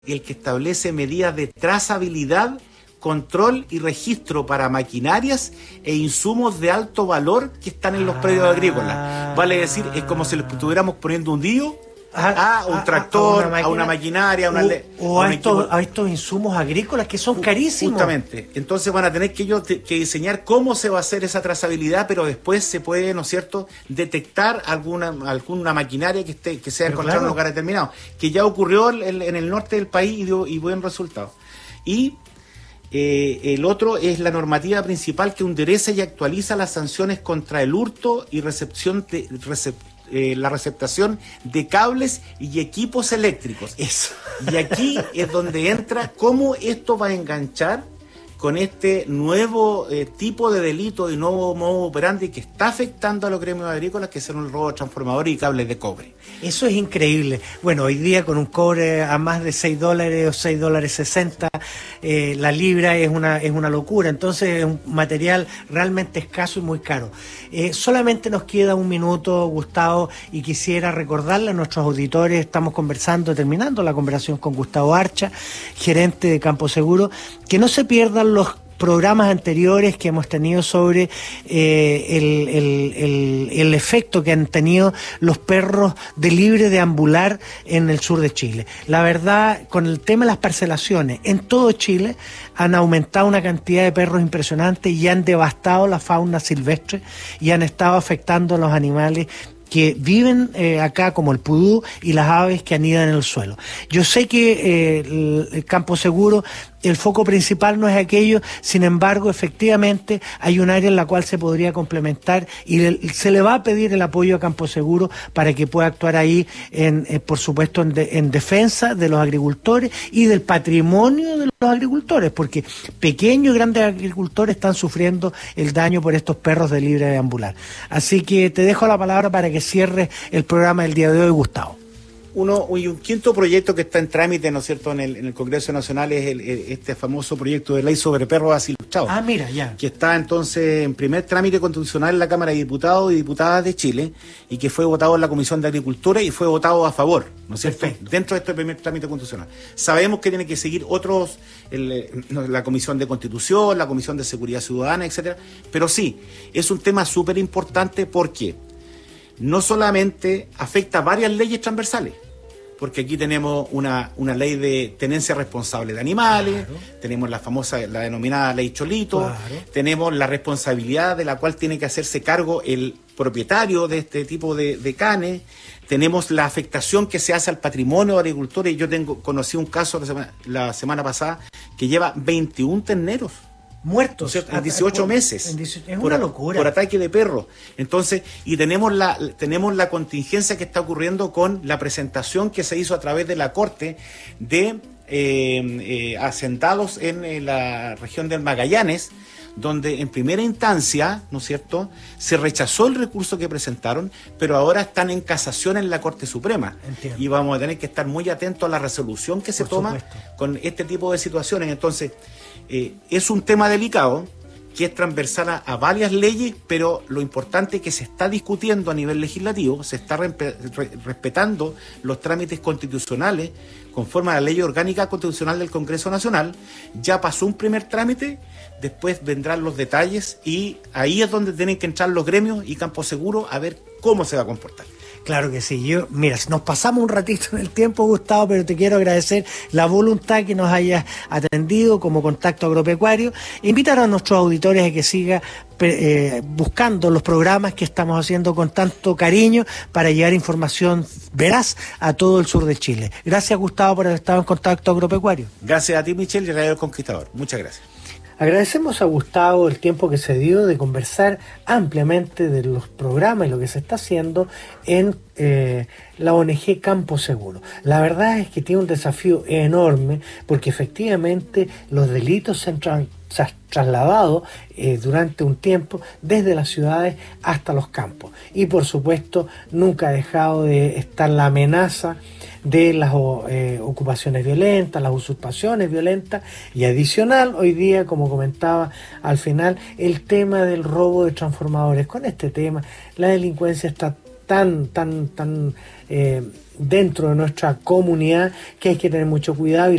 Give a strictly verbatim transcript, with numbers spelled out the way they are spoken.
el que establece medidas de trazabilidad, control y registro para maquinarias e insumos de alto valor que están en los predios agrícolas. Vale decir, es como si le estuviéramos poniendo un D I U a, a un a, tractor, a una, a una maquinaria, a una, o, o a, estos, a estos insumos agrícolas que son carísimos. Justamente. Entonces van a tener que ellos que diseñar cómo se va a hacer esa trazabilidad, pero después se puede, ¿no es cierto?, detectar alguna alguna maquinaria que esté que sea encontrada claro. en un lugar determinado, que ya ocurrió en, en el norte del país y dio y buen resultado. Y Eh, el otro es la normativa principal que endereza y actualiza las sanciones contra el hurto y recepción de, recep, eh, la receptación de cables y equipos eléctricos. Eso. Y aquí es donde entra cómo esto va a enganchar con este nuevo eh, tipo de delito y nuevo modo operandi que está afectando a los gremios agrícolas, que son el robo de transformadores y cables de cobre. Eso es increíble. Bueno, hoy día con un cobre a más de seis dólares o seis dólares sesenta, eh, la libra es una, es una locura. Entonces es un material realmente escaso y muy caro. Eh, solamente nos queda un minuto, Gustavo, y quisiera recordarle a nuestros auditores, estamos conversando, terminando la conversación con Gustavo Archa, gerente de Campo Seguro, que no se pierdan los programas anteriores que hemos tenido sobre eh, el, el, el, el efecto que han tenido los perros de libre deambular en el sur de Chile. La verdad, con el tema de las parcelaciones, en todo Chile han aumentado una cantidad de perros impresionante y han devastado la fauna silvestre y han estado afectando a los animales que viven eh, acá, como el pudú y las aves que anidan en el suelo. Yo sé que eh, el, el Campo Seguro, el foco principal no es aquello, sin embargo, efectivamente, hay un área en la cual se podría complementar y le, se le va a pedir el apoyo a Campo Seguro para que pueda actuar ahí, en, eh, por supuesto, en, de, en defensa de los agricultores y del patrimonio de los agricultores, porque pequeños y grandes agricultores están sufriendo el daño por estos perros de libre deambular. Así que te dejo la palabra para que cierre el programa del día de hoy, Gustavo. Uno, y un quinto proyecto que está en trámite, ¿no es cierto?, en el, en el Congreso Nacional es el, el, este famoso proyecto de ley sobre perros asiluchados. Ah, mira, ya. Que está entonces en primer trámite constitucional en la Cámara de Diputados y Diputadas de Chile y que fue votado en la Comisión de Agricultura y fue votado a favor, ¿no es cierto?, perfecto, dentro de este primer trámite constitucional. Sabemos que tiene que seguir otros, el, la Comisión de Constitución, la Comisión de Seguridad Ciudadana, etcétera, pero sí, es un tema súper importante porque no solamente afecta a varias leyes transversales, porque aquí tenemos una, una ley de tenencia responsable de animales, claro, tenemos la famosa, la denominada ley Cholito, claro, tenemos la responsabilidad de la cual tiene que hacerse cargo el propietario de este tipo de, de canes, tenemos la afectación que se hace al patrimonio de agricultores. Yo tengo conocí un caso la semana, la semana pasada que lleva veintiún terneros muertos, ¿no? En dieciocho meses, en dieciocho, es por, una locura, por ataque de perros. Entonces, y tenemos la tenemos la contingencia que está ocurriendo con la presentación que se hizo a través de la Corte de eh, eh, asentados en eh, la región del Magallanes, donde en primera instancia, ¿no es cierto?, se rechazó el recurso que presentaron, pero ahora están en casación en la Corte Suprema. Entiendo. Y vamos a tener que estar muy atentos a la resolución que se por toma supuesto. Con este tipo de situaciones. Entonces, eh, es un tema delicado que es transversal a, a varias leyes, pero lo importante es que se está discutiendo a nivel legislativo, se está re, re, respetando los trámites constitucionales conforme a la Ley Orgánica Constitucional del Congreso Nacional. Ya pasó un primer trámite, después vendrán los detalles y ahí es donde tienen que entrar los gremios y Campo Seguro a ver cómo se va a comportar. Claro que sí. Yo, mira, nos pasamos un ratito en el tiempo, Gustavo, pero te quiero agradecer la voluntad que nos hayas atendido como Contacto Agropecuario. Invitar a nuestros auditores a que sigan eh, buscando los programas que estamos haciendo con tanto cariño para llevar información veraz a todo el sur de Chile. Gracias, Gustavo, por haber estado en Contacto Agropecuario. Gracias a ti, Michelle, y Radio El Conquistador. Muchas gracias. Agradecemos a Gustavo el tiempo que se dio de conversar ampliamente de los programas y lo que se está haciendo en eh, la O N G Campo Seguro. La verdad es que tiene un desafío enorme porque efectivamente los delitos se han tra- se han trasladado eh, durante un tiempo desde las ciudades hasta los campos. Y por supuesto nunca ha dejado de estar la amenaza de las eh, ocupaciones violentas, las usurpaciones violentas y adicional hoy día, como comentaba al final, el tema del robo de transformadores. Con este tema la delincuencia está tan, tan, tan eh, dentro de nuestra comunidad que hay que tener mucho cuidado. Y